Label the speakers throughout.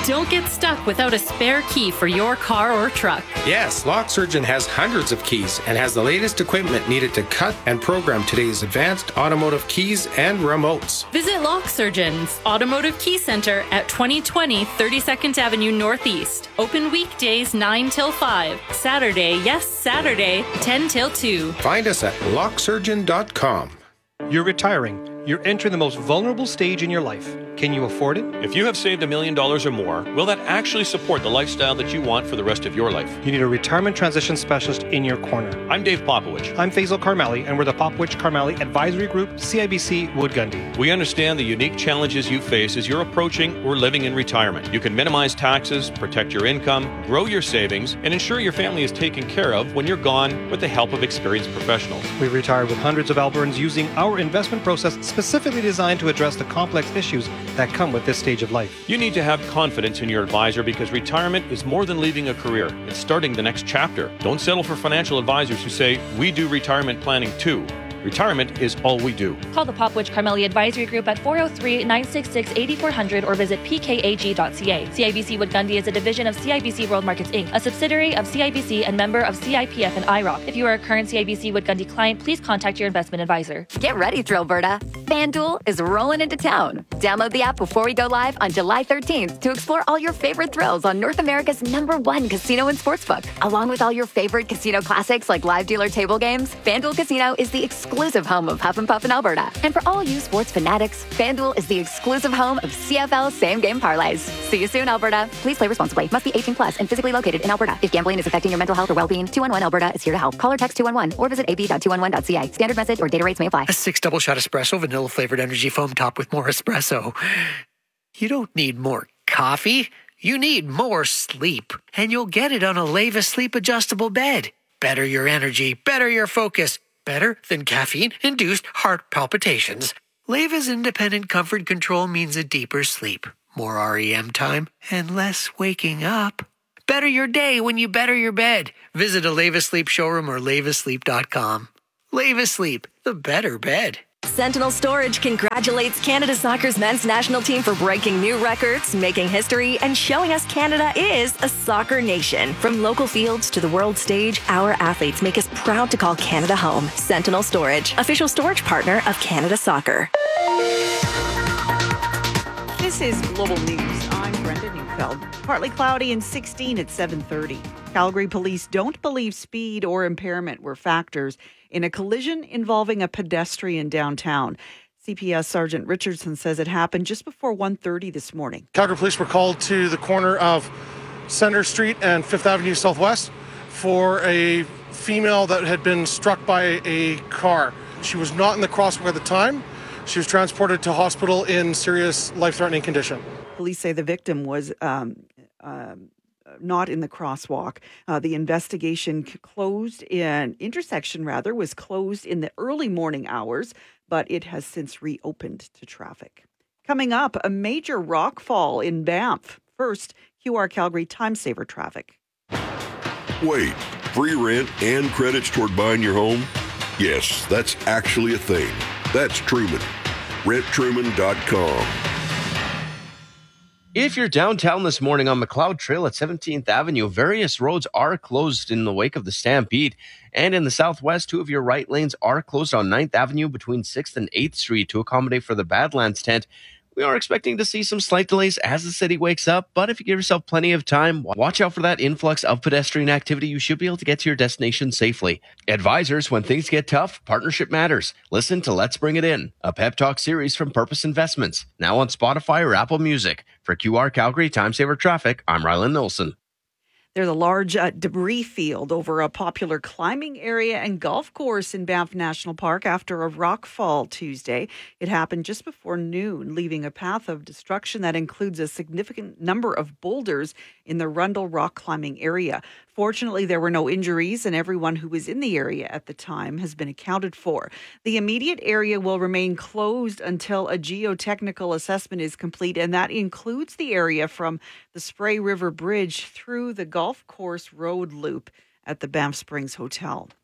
Speaker 1: Don't get stuck without a spare key for your car or truck.
Speaker 2: Yes, Lock Surgeon has hundreds of keys and has the latest equipment needed to cut and program today's advanced automotive keys and remotes.
Speaker 1: Visit Lock Surgeon's Automotive Key Center at 2020 32nd Avenue Northeast. Open weekdays 9 till 5. Saturday, yes, Saturday, 10 till 2.
Speaker 2: Find us at locksurgeon.com.
Speaker 3: You're retiring. You're entering the most vulnerable stage in your life. Can you afford it?
Speaker 4: If you have saved $1 million or more, will that actually support the lifestyle that you want for the rest of your life?
Speaker 3: You need a retirement transition specialist in your corner.
Speaker 4: I'm Dave Popowich.
Speaker 3: I'm Faisal Karmali, and we're the Popowich-Karmali Advisory Group, CIBC Wood Gundy.
Speaker 4: We understand the unique challenges you face as you're approaching or living in retirement. You can minimize taxes, protect your income, grow your savings, and ensure your family is taken care of when you're gone with the help of experienced professionals. We've
Speaker 3: retired with hundreds of Albertans using our investment process specifically designed to address the complex issues that come with this stage of life.
Speaker 4: You need to have confidence in your advisor because retirement is more than leaving a career. It's starting the next chapter. Don't settle for financial advisors who say, we do retirement planning too. Retirement is all we do.
Speaker 5: Call the Popowich-Karmali Advisory Group at 403-966-8400 or visit pkag.ca. CIBC Wood Gundy is a division of CIBC World Markets Inc., a subsidiary of CIBC and member of CIPF and IROC. If you are a current CIBC Wood Gundy client, please contact your investment advisor.
Speaker 6: Get ready, Thrillberta. FanDuel is rolling into town. Download the app before we go live on July 13th to explore all your favorite thrills on North America's #1 casino and sportsbook. Along with all your favorite casino classics like live dealer table games, FanDuel Casino is the exclusive home of Huff and Puff in Alberta. And for all you sports fanatics, FanDuel is the exclusive home of CFL same-game parlays. See you soon, Alberta. Please play responsibly. Must be 18 plus and physically located in Alberta. If gambling is affecting your mental health or well-being, 211 Alberta is here to help. Call or text 211 or visit ab.211.ca. Standard message or data rates may apply.
Speaker 7: A 6 double shot espresso, vanilla-flavored energy foam topped with more espresso. You don't need more coffee. You need more sleep. And you'll get it on a Leva Sleep Adjustable Bed. Better your energy, better your focus. Better than caffeine-induced heart palpitations. Leva's independent comfort control means a deeper sleep, more REM time, and less waking up. Better your day when you better your bed. Visit a Leva Sleep showroom or levasleep.com. Leva Sleep, the better bed.
Speaker 8: Sentinel Storage congratulates Canada Soccer's men's national team for breaking new records, making history, and showing us Canada is a soccer nation. From local fields to the world stage, our athletes make us proud to call Canada home. Sentinel Storage, official storage partner of Canada Soccer.
Speaker 9: This is Global News. I'm Brenda Neufeld. Partly cloudy and 16 at 7:30. Calgary police don't believe speed or impairment were factors in a collision involving a pedestrian downtown. CPS Sergeant Richardson says it happened just before 1:30 this morning.
Speaker 10: Calgary police were called to the corner of Center Street and 5th Avenue Southwest for a female that had been struck by a car. She was not in the crosswalk at the time. She was transported to hospital in serious life-threatening condition.
Speaker 9: Police say the victim was not in the crosswalk. The intersection was closed in the early morning hours, but it has since reopened to traffic. Coming up, a major rock fall in Banff. First, QR Calgary Time Saver traffic.
Speaker 11: Wait, free rent and credits toward buying your home? Yes, that's actually a thing. That's Truman. RentTruman.com.
Speaker 12: If you're downtown this morning on McLeod Trail at 17th Avenue, various roads are closed in the wake of the stampede. And in the southwest, 2 of your right lanes are closed on 9th Avenue between 6th and 8th Street to accommodate for the Badlands tent. We are expecting to see some slight delays as the city wakes up, but if you give yourself plenty of time, watch out for that influx of pedestrian activity. You should be able to get to your destination safely. Advisors, when things get tough, partnership matters. Listen to Let's Bring It In, a pep talk series from Purpose Investments, now on Spotify or Apple Music. For QR Calgary Time Saver Traffic, I'm Rylan Nilsson.
Speaker 9: There's a large debris field over a popular climbing area and golf course in Banff National Park after a rock fall Tuesday. It happened just before noon, leaving a path of destruction that includes a significant number of boulders in the Rundle rock climbing area. Fortunately, there were no injuries, and everyone who was in the area at the time has been accounted for. The immediate area will remain closed until a geotechnical assessment is complete, and that includes the area from the Spray River Bridge through the golf course road loop at the Banff Springs Hotel.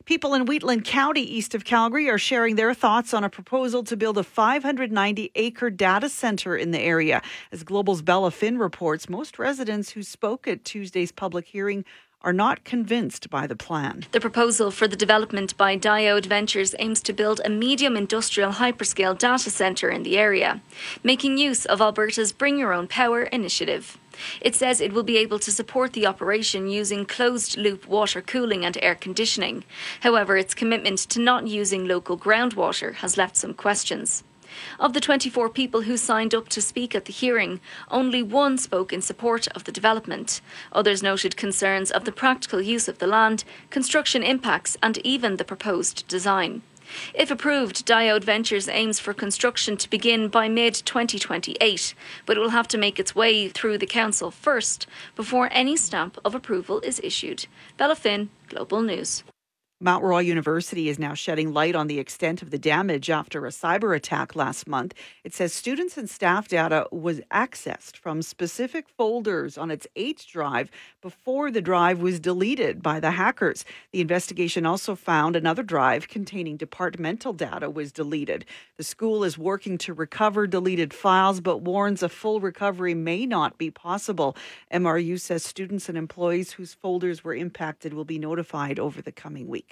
Speaker 9: People in Wheatland County, east of Calgary, are sharing their thoughts on a proposal to build a 590-acre data center in the area. As Global's Bella Finn reports, most residents who spoke at Tuesday's public hearing are not convinced by the plan.
Speaker 13: The proposal for the development by Diode Ventures aims to build a medium industrial hyperscale data centre in the area, making use of Alberta's Bring Your Own Power initiative. It says it will be able to support the operation using closed-loop water cooling and air conditioning. However, its commitment to not using local groundwater has left some questions. Of the 24 people who signed up to speak at the hearing, only one spoke in support of the development. Others noted concerns of the practical use of the land, construction impacts, and even the proposed design. If approved, Diode Ventures aims for construction to begin by mid-2028, but it will have to make its way through the council first before any stamp of approval is issued. Bella Finn, Global News.
Speaker 9: Mount Royal University is now shedding light on the extent of the damage after a cyber attack last month. It says students and staff data was accessed from specific folders on its H drive before the drive was deleted by the hackers. The investigation also found another drive containing departmental data was deleted. The school is working to recover deleted files, but warns a full recovery may not be possible. MRU says students and employees whose folders were impacted will be notified over the coming week.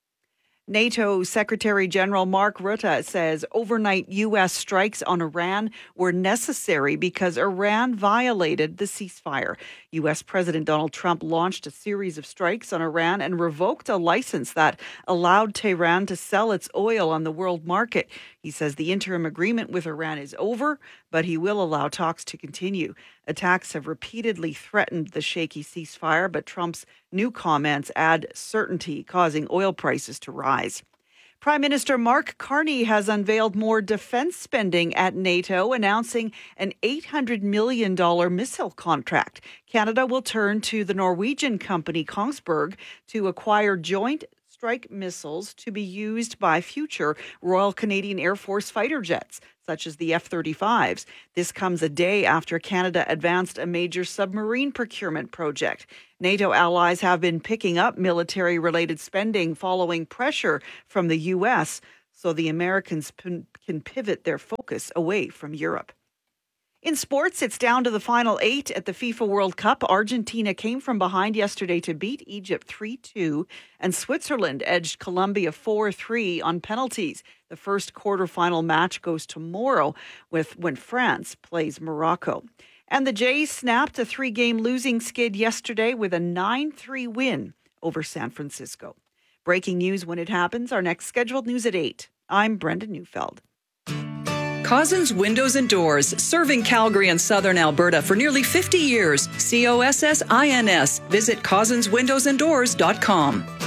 Speaker 9: NATO Secretary General Mark Rutte says overnight U.S. strikes on Iran were necessary because Iran violated the ceasefire. U.S. President Donald Trump launched a series of strikes on Iran and revoked a license that allowed Tehran to sell its oil on the world market. He says the interim agreement with Iran is over, but he will allow talks to continue. Attacks have repeatedly threatened the shaky ceasefire, but Trump's new comments add certainty, causing oil prices to rise. Prime Minister Mark Carney has unveiled more defense spending at NATO, announcing an $800 million missile contract. Canada will turn to the Norwegian company Kongsberg to acquire joint strike missiles to be used by future Royal Canadian Air Force fighter jets, such as the F-35s. This comes a day after Canada advanced a major submarine procurement project. NATO allies have been picking up military-related spending following pressure from the U.S., so the Americans can pivot their focus away from Europe. In sports, it's down to the final 8 at the FIFA World Cup. Argentina came from behind yesterday to beat Egypt 3-2, and Switzerland edged Colombia 4-3 on penalties. The first quarterfinal match goes tomorrow when France plays Morocco. And the Jays snapped a 3-game losing skid yesterday with a 9-3 win over San Francisco. Breaking news when it happens. Our next scheduled news at 8. I'm Brenda Neufeld.
Speaker 14: Cozzens Windows and Doors, serving Calgary and southern Alberta for nearly 50 years. COSSINS. Visit CozzensWindowsandDoors.com.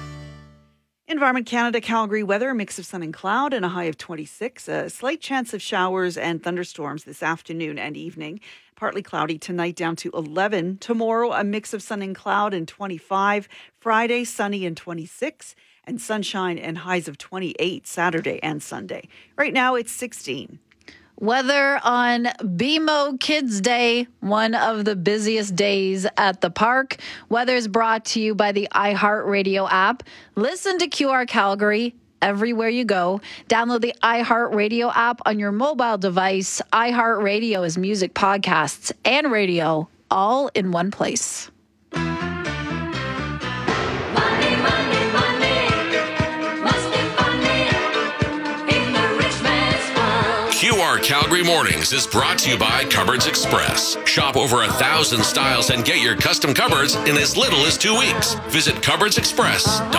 Speaker 9: Environment Canada, Calgary weather, a mix of sun and cloud and a high of 26. A slight chance of showers and thunderstorms this afternoon and evening. Partly cloudy tonight down to 11. Tomorrow, a mix of sun and cloud and 25. Friday, sunny and 26. And sunshine and highs of 28 Saturday and Sunday. Right now, it's 16.
Speaker 15: Weather on BMO Kids Day, one of the busiest days at the park. Weather is brought to you by the iHeartRadio app. Listen to QR Calgary everywhere you go. Download the iHeartRadio app on your mobile device. iHeartRadio is music, podcasts, and radio all in one place.
Speaker 16: QR Calgary Mornings is brought to you by Cupboards Express. Shop over 1,000 styles and get your custom cupboards in as little as 2 weeks. Visit cupboardsexpress.com.